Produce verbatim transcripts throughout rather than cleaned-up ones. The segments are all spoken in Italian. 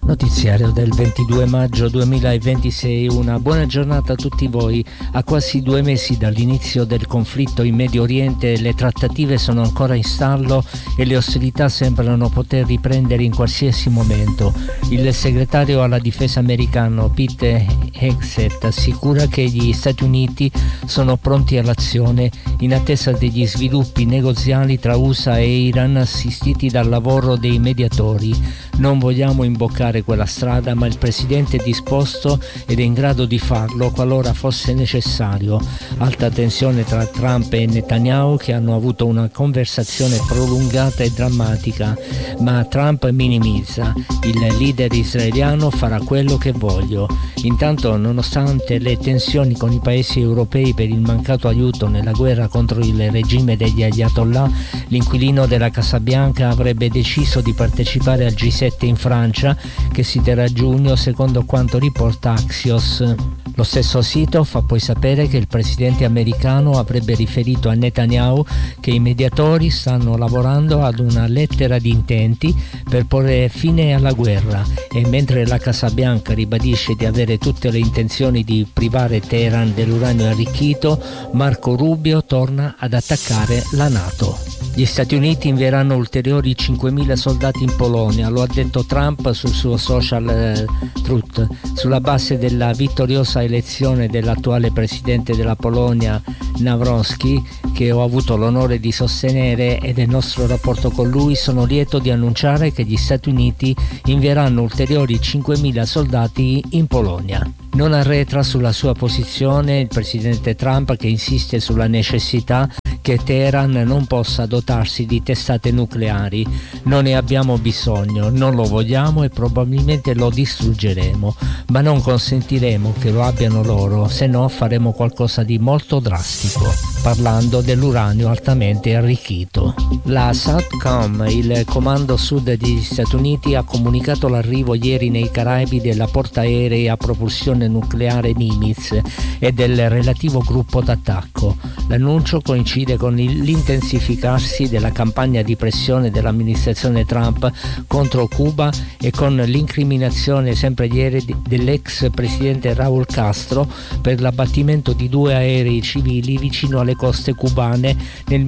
Notiziario del ventidue maggio duemilaventisei, una buona giornata a tutti voi. A quasi due mesi dall'inizio del conflitto in Medio Oriente, le trattative sono ancora in stallo e le ostilità sembrano poter riprendere in qualsiasi momento. Il segretario alla difesa americano Pete Hegseth assicura che gli Stati Uniti sono pronti all'azione in attesa degli sviluppi negoziali tra U S A e Iran assistiti dal lavoro dei mediatori. Non vogliamo imboccare quella strada, ma il presidente è disposto ed è in grado di farlo qualora fosse necessario. Alta tensione tra Trump e Netanyahu, che hanno avuto una conversazione prolungata e drammatica, ma Trump minimizza. Il leader israeliano farà quello che voglio. Intanto, nonostante le tensioni con i paesi europei per il mancato aiuto nella guerra contro il regime degli Ayatollah, l'inquilino della Casa Bianca avrebbe deciso di partecipare al G sette in Francia, che si terrà a giugno, secondo quanto riporta Axios. Lo stesso sito fa poi sapere che il presidente americano avrebbe riferito a Netanyahu che i mediatori stanno lavorando ad una lettera di intenti per porre fine alla guerra, e mentre la Casa Bianca ribadisce di avere tutte le intenzioni di privare Teheran dell'uranio arricchito, Marco Rubio torna ad attaccare la NATO. Gli Stati Uniti invieranno ulteriori cinquemila soldati in Polonia, lo ha detto Trump sul suo social eh, Truth, sulla base della vittoriosa elezione dell'attuale presidente della Polonia Nawrocki, che ho avuto l'onore di sostenere, e del nostro rapporto con lui. Sono lieto di annunciare che gli Stati Uniti invieranno ulteriori cinquemila soldati in Polonia. Non arretra sulla sua posizione il presidente Trump, che insiste sulla necessità che Teheran non possa dotarsi di testate nucleari. Non ne abbiamo bisogno, non lo vogliamo e probabilmente lo distruggeremo, ma non consentiremo che lo abbiano loro, se no faremo qualcosa di molto drastico, parlando dell'uranio altamente arricchito. La SOUTHCOM, il comando sud degli Stati Uniti, ha comunicato l'arrivo ieri nei Caraibi della portaerei a propulsione nucleare Nimitz e del relativo gruppo d'attacco. L'annuncio coincide con l'intensificarsi della campagna di pressione dell'amministrazione Trump contro Cuba e con l'incriminazione sempre ieri dell'ex presidente Raúl Castro per l'abbattimento di due aerei civili vicino alle coste cubane nel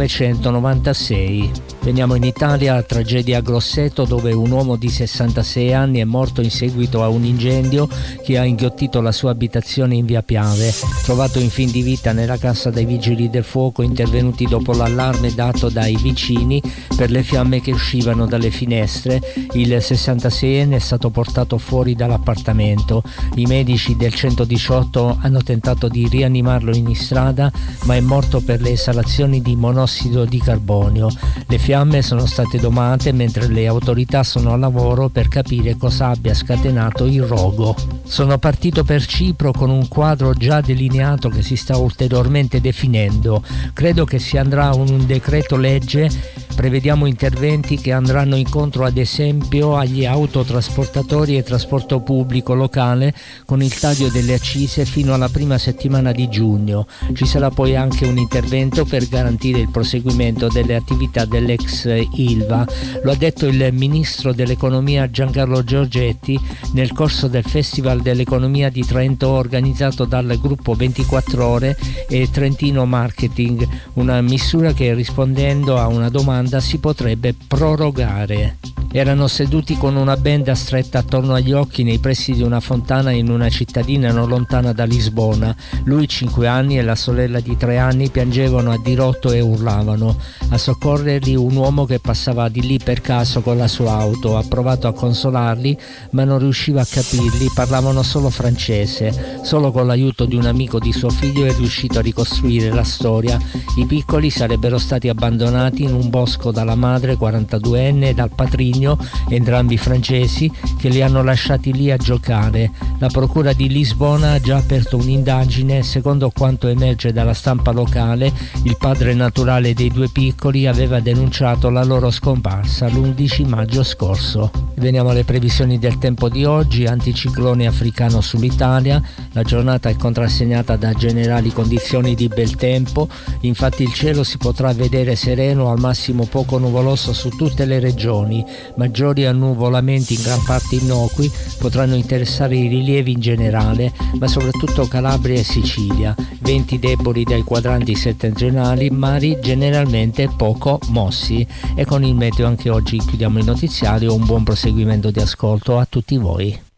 millenovecentonovantasei. Veniamo in Italia, tragedia a Grosseto, dove un uomo di sessantasei anni è morto in seguito a un incendio che ha inghiottito la sua abitazione in via Piave. Trovato in fin di vita nella cassa dai vigili del fuoco intervenuti dopo l'allarme dato dai vicini per le fiamme che uscivano dalle finestre, il sessantaseienne è stato portato fuori dall'appartamento. I medici del centodiciotto hanno tentato di rianimarlo in strada, ma è morto per le esalazioni di monossido di carbonio. Le fiamme sono state domate mentre le autorità sono al lavoro per capire cosa abbia scatenato il rogo. Sono partito per Cipro con un quadro già delineato che si sta ulteriormente definendo. Credo che si andrà a un decreto legge. Prevediamo interventi che andranno incontro ad esempio agli autotrasportatori e trasporto pubblico locale, con il taglio delle accise fino alla prima settimana di giugno. Ci sarà poi anche un intervento per garantire il proseguimento delle attività dell'ex Ilva. Lo ha detto il ministro dell'economia Giancarlo Giorgetti nel corso del Festival dell'Economia di Trento organizzato dal gruppo ventiquattro ore e Trentino Marketing, una misura che, rispondendo a una domanda, si potrebbe prorogare. Erano seduti con una benda stretta attorno agli occhi nei pressi di una fontana in una cittadina non lontana da Lisbona. Lui, cinque anni, e la sorella di tre anni piangevano a dirotto e urlavano. A soccorrerli un uomo che passava di lì per caso con la sua auto. Ha provato a consolarli, ma non riusciva a capirli, parlavano solo francese. Solo con l'aiuto di un amico di suo figlio è riuscito a ricostruire la storia. I piccoli sarebbero stati abbandonati in un bosco dalla madre, quarantaduenne, e dal patrigno, entrambi francesi, che li hanno lasciati lì a giocare. La procura di Lisbona ha già aperto un'indagine. Secondo quanto emerge dalla stampa locale, il padre naturale dei due piccoli aveva denunciato la loro scomparsa l'undici maggio scorso. Veniamo alle previsioni del tempo di oggi. Anticiclone africano sull'Italia. La giornata è contrassegnata da generali condizioni di bel tempo. Infatti il cielo si potrà vedere sereno, al massimo poco nuvoloso su tutte le regioni, Maggiori annuvolamenti in gran parte innocui potranno interessare i rilievi in generale, ma soprattutto Calabria e Sicilia. Venti deboli dai quadranti settentrionali, mari generalmente poco mossi. E con il meteo anche oggi chiudiamo il notiziario. Un buon proseguimento di ascolto a tutti voi.